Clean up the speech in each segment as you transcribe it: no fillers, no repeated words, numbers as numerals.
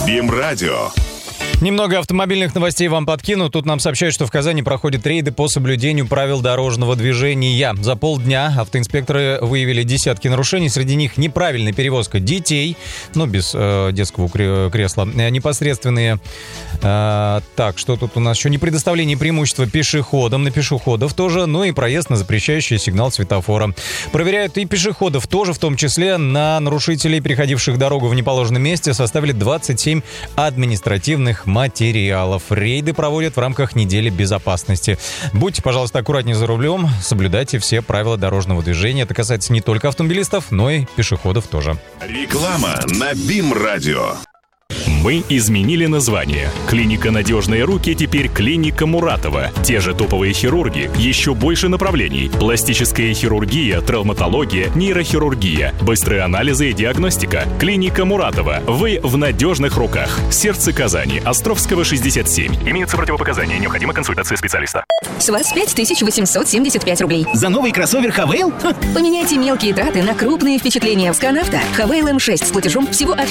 БИМ-радио. Немного автомобильных новостей вам подкину. Тут нам сообщают, что в Казани проходят рейды по соблюдению правил дорожного движения. За полдня автоинспекторы выявили десятки нарушений. Среди них неправильная перевозка детей, без детского кресла, непосредственные. Так, что тут у нас еще? Непредоставление преимущества пешеходам, на пешеходов тоже, и проезд на запрещающий сигнал светофора. Проверяют и пешеходов тоже, в том числе на нарушителей, переходивших дорогу в неположенном месте, составили 27 административных материалов. Рейды проводят в рамках недели безопасности. Будьте, пожалуйста, аккуратнее за рулем, соблюдайте все правила дорожного движения. Это касается не только автомобилистов, но и пешеходов тоже. Реклама на БИМ-радио. Мы изменили название. Клиника «Надежные руки» теперь клиника Муратова. Те же топовые хирурги, еще больше направлений. Пластическая хирургия, травматология, нейрохирургия, быстрые анализы и диагностика. Клиника Муратова. Вы в надежных руках. Сердце Казани. Островского, 67. Имеются противопоказания. Необходима консультация специалиста. С вас 5875 рублей. За новый кроссовер Хавейл? Поменяйте мелкие траты на крупные впечатления в Сканавто. Хавейл М6 с платежом всего от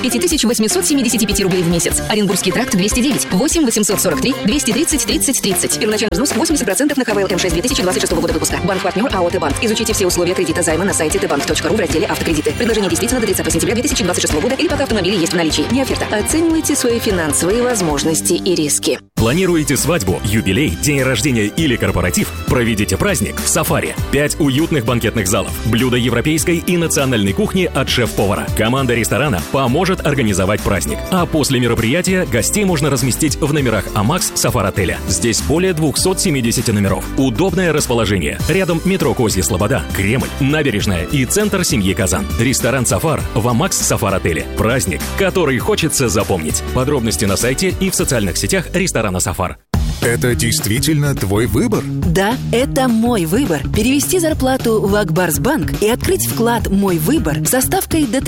5875 рублей в месяц. Оренбургский тракт 209, 8 843, 230, 30, 30. Первоначальный взнос 80% на Хавейл М6 2026 года выпуска. Банк-партнер АО Т-Банк. Изучите все условия кредита займа на сайте tbank.ru в разделе «Автокредиты». Предложение действительно до 30 сентября 2026 года или пока автомобили есть в наличии. Не оферта. Оценивайте свои финансовые возможности и риски. Планируете свадьбу, юбилей, день рождения или корпоратив? Проведите праздник в Сафари. 5 уютных банкетных залов, блюда европейской и национальной кухни от шеф-повара. Команда ресторана поможет организовать праздник. А после мероприятия гостей можно разместить в номерах Амакс Сафар-отеля. Здесь более 270 номеров. Удобное расположение. Рядом метро Козья Слобода, Кремль, набережная и центр семьи Казан. Ресторан Сафар в Амакс Сафар-отеле. Праздник, который хочется запомнить. Подробности на сайте и в социальных сетях ресторана Сафар. Это действительно твой выбор? Да, это мой выбор. Перевести зарплату в Акбарсбанк и открыть вклад «Мой выбор» со ставкой до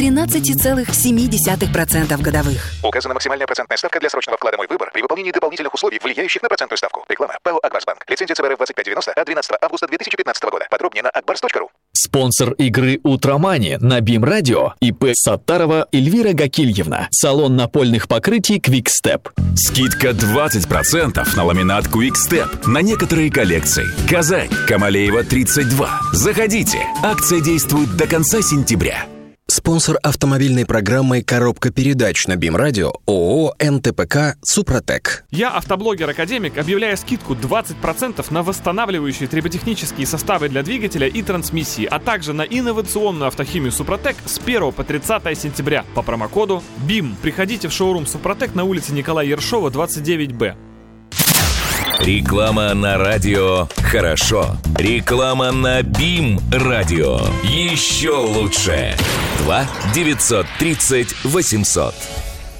13,7% годовых. Указана максимальная процентная ставка для срочного вклада «Мой выбор» при выполнении дополнительных условий, влияющих на процентную ставку. Реклама. ПАО «Акбарсбанк». Лицензия ЦБРФ 2590 от 12 августа 2015 года. Подробнее на akbars.ru. Спонсор игры «Утромани» на БИМ-радио ИП Саттарова Эльвира Гакильевна. Салон напольных покрытий «Квикстеп». Скидка 20% на ламинат «Квикстеп» на некоторые коллекции. Казань, Камалеева, 32. Заходите. Акция действует до конца сентября. Спонсор автомобильной программы «Коробка передач» на БИМ-радио ООО «НТПК Супротек». Я, автоблогер-академик, объявляю скидку 20% на восстанавливающие триботехнические составы для двигателя и трансмиссии, а также на инновационную автохимию Супротек с 1 по 30 сентября по промокоду БИМ. Приходите в шоурум Супротек на улице Николая Ершова, 29Б. Реклама на радио «Хорошо». Реклама на БИМ-радио. Еще лучше. 2 930 800.